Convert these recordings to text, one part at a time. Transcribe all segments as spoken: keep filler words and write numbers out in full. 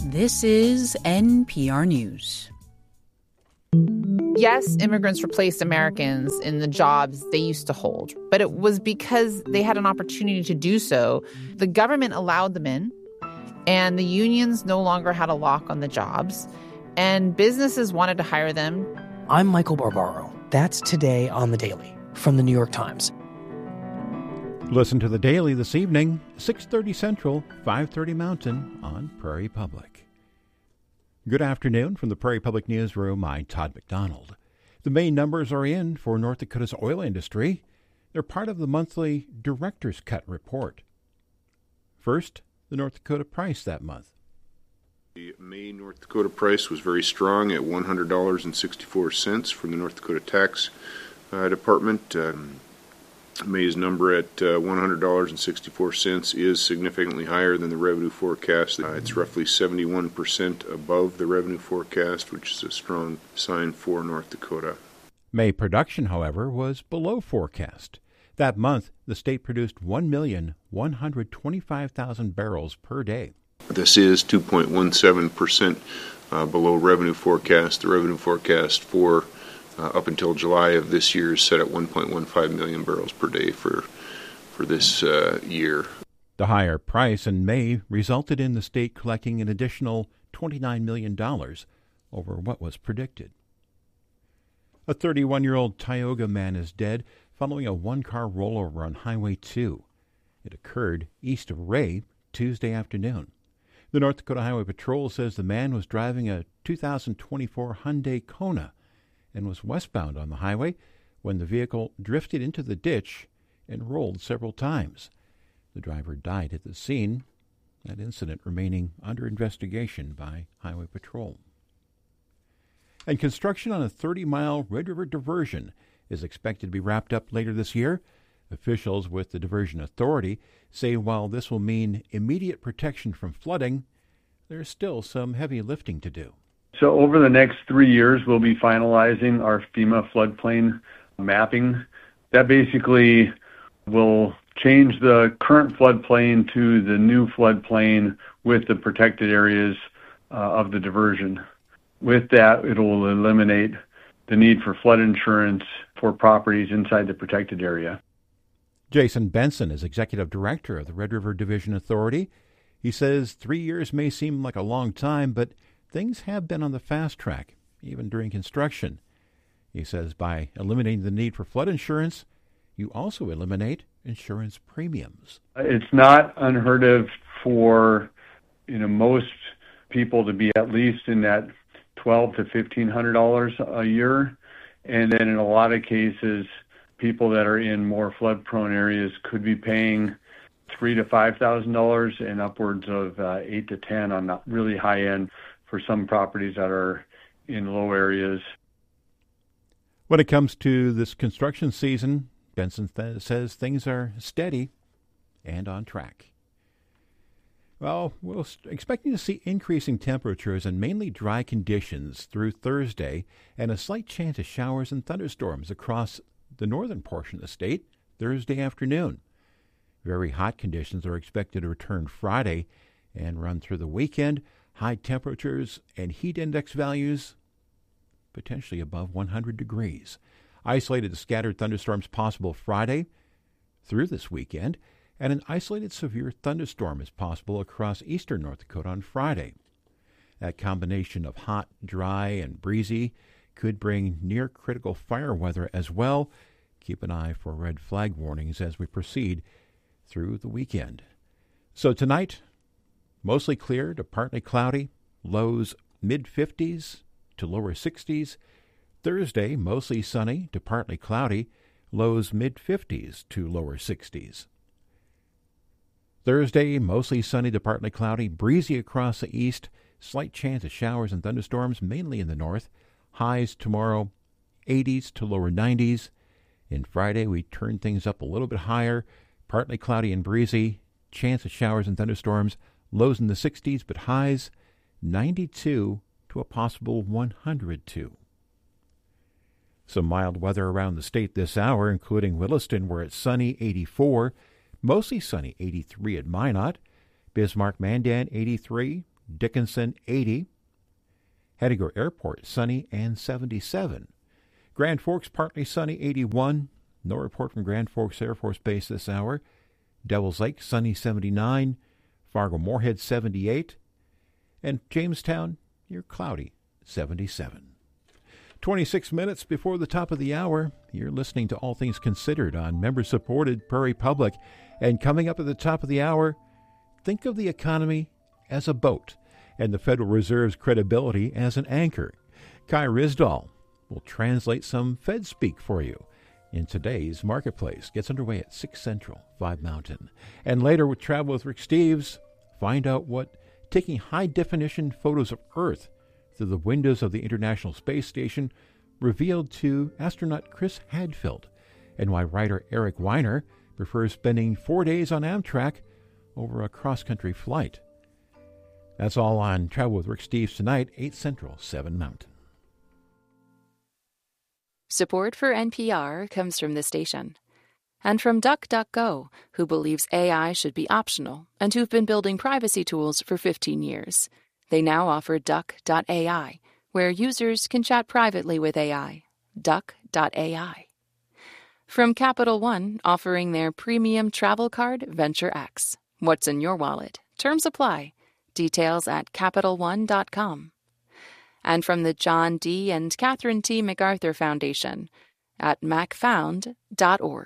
This is N P R News. Yes, immigrants replaced Americans in the jobs they used to hold, but it was because they had an opportunity to do so. The government allowed them in, and the unions no longer had a lock on the jobs, and businesses wanted to hire them. I'm Michael Barbaro. That's Today on The Daily from The New York Times. Listen to The Daily this evening, six thirty Central, five thirty Mountain on Prairie Public. Good afternoon from the Prairie Public Newsroom. I'm Todd McDonald. The main numbers are in for North Dakota's oil industry. They're part of the monthly Director's Cut report. First, the North Dakota price that month. The May North Dakota price was very strong at one hundred dollars and sixty-four cents from the North Dakota Tax uh, Department. Um, May's number at uh, one hundred dollars and sixty-four cents is significantly higher than the revenue forecast. Uh, it's roughly seventy-one percent above the revenue forecast, which is a strong sign for North Dakota. May production, however, was below forecast. That month, the state produced one million one hundred twenty-five thousand barrels per day. This is two point one seven percent uh, below revenue forecast. The revenue forecast for Uh, up until July of this year is set at one point one five million barrels per day for for this uh, year. The higher price in May resulted in the state collecting an additional twenty-nine million dollars over what was predicted. A thirty-one-year-old Tioga man is dead following a one-car rollover on Highway two. It occurred east of Ray Tuesday afternoon. The North Dakota Highway Patrol says the man was driving a two thousand twenty-four Hyundai Kona and was westbound on the highway when the vehicle drifted into the ditch and rolled several times. The driver died at the scene, that incident remaining under investigation by Highway Patrol. And construction on a thirty-mile Red River diversion is expected to be wrapped up later this year. Officials with the Diversion Authority say while this will mean immediate protection from flooding, there's still some heavy lifting to do. So over the next three years, we'll be finalizing our FEMA floodplain mapping. That basically will change the current floodplain to the new floodplain with the protected areas uh, of the diversion. With that, it will eliminate the need for flood insurance for properties inside the protected area. Jason Benson is executive director of the Red River Division Authority. He says three years may seem like a long time, but things have been on the fast track, even during construction. He says by eliminating the need for flood insurance, you also eliminate insurance premiums. It's not unheard of for you know most people to be at least in that twelve to fifteen hundred dollars a year, and then in a lot of cases, people that are in more flood-prone areas could be paying three to five thousand dollars and upwards of uh, eight to ten on the really high end for some properties that are in low areas. When it comes to this construction season, Benson th- says things are steady and on track. Well, we're expecting to see increasing temperatures and mainly dry conditions through Thursday and a slight chance of showers and thunderstorms across the northern portion of the state Thursday afternoon. Very hot conditions are expected to return Friday and run through the weekend. High temperatures and heat index values potentially above one hundred degrees. Isolated scattered thunderstorms possible Friday through this weekend, and an isolated severe thunderstorm is possible across eastern North Dakota on Friday. That combination of hot, dry, and breezy could bring near critical fire weather as well. Keep an eye for red flag warnings as we proceed through the weekend. So tonight, mostly clear to partly cloudy, lows mid-fifties to lower sixties. Thursday, mostly sunny to partly cloudy, lows mid-fifties to lower sixties. Thursday, mostly sunny to partly cloudy, breezy across the east, slight chance of showers and thunderstorms, mainly in the north. Highs tomorrow, eighties to lower nineties. And Friday, we turn things up a little bit higher, partly cloudy and breezy, chance of showers and thunderstorms, lows in the sixties, but highs ninety-two to a possible one hundred two. Some mild weather around the state this hour, including Williston, where it's sunny, eighty-four, mostly sunny, eighty-three at Minot, Bismarck, Mandan, eighty-three, Dickinson, eighty. Heidegger Airport, sunny and seventy-seven. Grand Forks, partly sunny, eighty-one. No report from Grand Forks Air Force Base this hour. Devil's Lake, sunny, seventy-nine. Fargo-Moorhead, seventy-eight. And Jamestown, you're cloudy, seventy-seven. twenty-six minutes before the top of the hour, you're listening to All Things Considered on member-supported Prairie Public. And coming up at the top of the hour, think of the economy as a boat and the Federal Reserve's credibility as an anchor. Kai Ryssdal will translate some Fed speak for you in today's Marketplace. Gets underway at six Central, five Mountain. And later, we'll travel with Rick Steves, find out what taking high-definition photos of Earth through the windows of the International Space Station revealed to astronaut Chris Hadfield, and why writer Eric Weiner prefers spending four days on Amtrak over a cross-country flight. That's all on Travel with Rick Steves tonight, eight Central, seven Mountain. Support for N P R comes from the station. And from DuckDuckGo, who believes A I should be optional and who've been building privacy tools for fifteen years. They now offer Duck dot A I, where users can chat privately with A I. Duck dot A I. From Capital One, offering their premium travel card, Venture X. What's in your wallet? Terms apply. Details at Capital One dot com. And from the John D. and Catherine T. MacArthur Foundation at mac found dot org.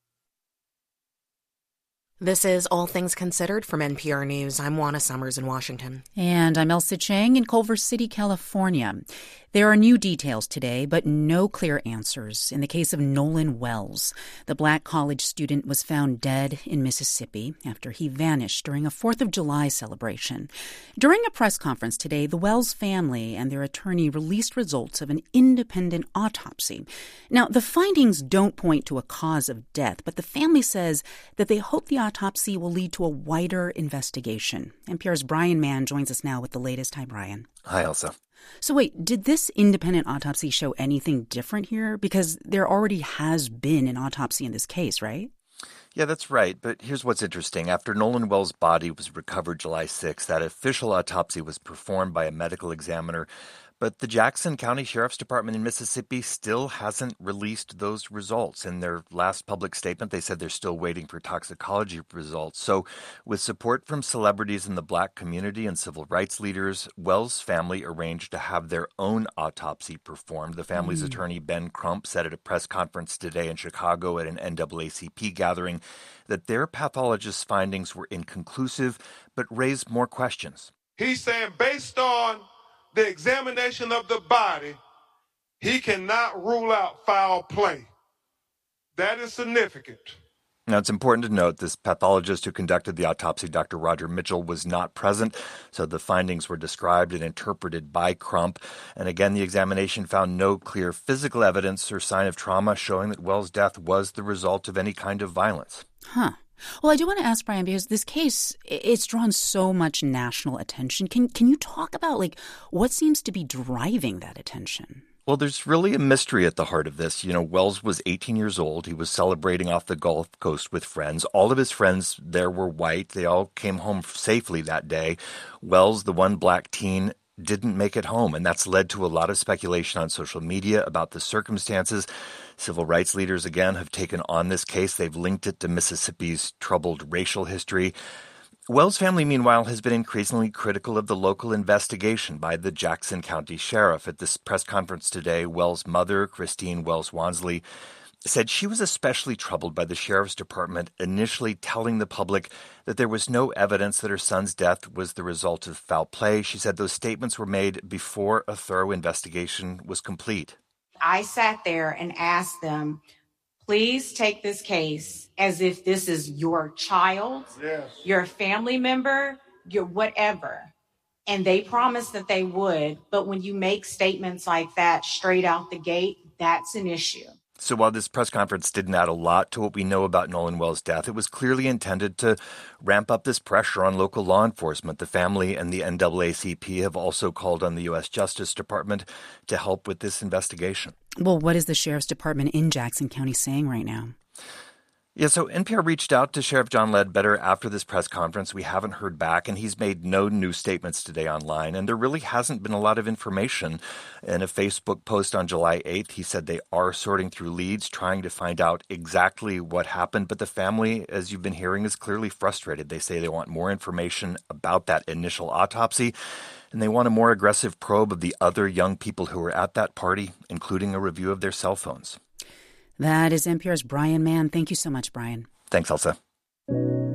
This is All Things Considered from N P R News. I'm Juana Summers in Washington. And I'm Elsa Chang in Culver City, California. There are new details today, but no clear answers in the case of Nolan Wells. The black college student was found dead in Mississippi after he vanished during a fourth of July celebration. During a press conference today, the Wells family and their attorney released results of an independent autopsy. Now, the findings don't point to a cause of death, but the family says that they hope the autopsy will lead to a wider investigation. N P R's Brian Mann joins us now with the latest. Hi, Brian. Hi, Elsa. So wait, did this independent autopsy show anything different here? Because there already has been an autopsy in this case, right? Yeah, that's right. But here's what's interesting. After Nolan Wells' body was recovered July sixth, that official autopsy was performed by a medical examiner. But the Jackson County Sheriff's Department in Mississippi still hasn't released those results. In their last public statement, they said they're still waiting for toxicology results. So with support from celebrities in the black community and civil rights leaders, Wells' family arranged to have their own autopsy performed. The family's mm. attorney, Ben Crump, said at a press conference today in Chicago at an N double A C P gathering that their pathologist's findings were inconclusive but raised more questions. He's saying based on the examination of the body, he cannot rule out foul play. That is significant. Now, it's important to note this pathologist who conducted the autopsy, Doctor Roger Mitchell, was not present, so the findings were described and interpreted by Crump. And again, the examination found no clear physical evidence or sign of trauma showing that Wells' death was the result of any kind of violence. Huh. Well, I do want to ask, Brian, because this case, it's drawn so much national attention. Can can you talk about, like, what seems to be driving that attention? Well, there's really a mystery at the heart of this. You know, Wells was eighteen years old. He was celebrating off the Gulf Coast with friends. All of his friends there were white. They all came home safely that day. Wells, the one black teen, didn't make it home, and that's led to a lot of speculation on social media about the circumstances. Civil rights leaders, again, have taken on this case. They've linked it to Mississippi's troubled racial history. Wells' family, meanwhile, has been increasingly critical of the local investigation by the Jackson County Sheriff. At this press conference today, Wells' mother, Christine Wells Wansley, said she was especially troubled by the Sheriff's Department initially telling the public that there was no evidence that her son's death was the result of foul play. She said those statements were made before a thorough investigation was complete. I sat there and asked them, please take this case as if this is your child, yes. your family member, your whatever. And they promised that they would. But when you make statements like that straight out the gate, that's an issue. So while this press conference didn't add a lot to what we know about Nolan Wells' death, it was clearly intended to ramp up this pressure on local law enforcement. The family and the N double A C P have also called on the U S Justice Department to help with this investigation. Well, what is the Sheriff's Department in Jackson County saying right now? Yeah, so N P R reached out to Sheriff John Ledbetter after this press conference. We haven't heard back, and he's made no new statements today online. And there really hasn't been a lot of information. In a Facebook post on July eighth, he said they are sorting through leads, trying to find out exactly what happened. But the family, as you've been hearing, is clearly frustrated. They say they want more information about that initial autopsy, and they want a more aggressive probe of the other young people who were at that party, including a review of their cell phones. That is N P R's Brian Mann. Thank you so much, Brian. Thanks, Elsa.